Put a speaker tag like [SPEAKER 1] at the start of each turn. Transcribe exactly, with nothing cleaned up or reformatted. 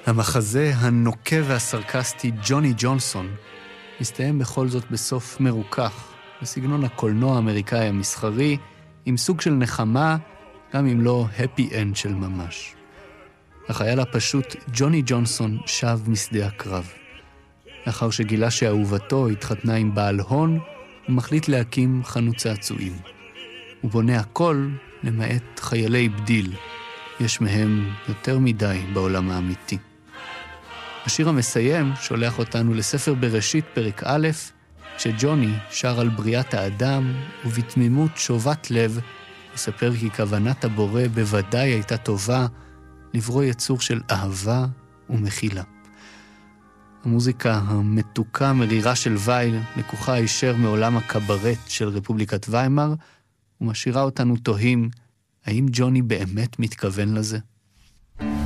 [SPEAKER 1] המחזה הנוקה והסרקסטי ג'וני ג'ונסון מסתיים בכל זאת בסוף מרוכך, בסגנון הקולנוע האמריקאי המסחרי, עם סוג של נחמה, גם אם לא happy end של ממש. החייל הפשוט ג'וני ג'ונסון שב משדה הקרב. לאחר שגילה שאהובתו התחתנה עם בעל הון, הוא מחליט להקים חנות צעצועים. הוא בונה הכל למעט חיילי בדיל. יש מהם יותר מדי בעולם האמיתי. השיר המסיים שולח אותנו לספר בראשית פרק א', שג'וני שר על בריאת האדם, ובתמימות שובת לב, מספר כי כוונת הבורא בוודאי הייתה טובה, לברוא יצור של אהבה ומחילה. המוזיקה המתוקה מרירה של וייל לקוחה הישר מעולם הקברט של רפובליקת ויימאר, ומשאירה אותנו תוהים, האם ג'וני באמת מתכוון לזה?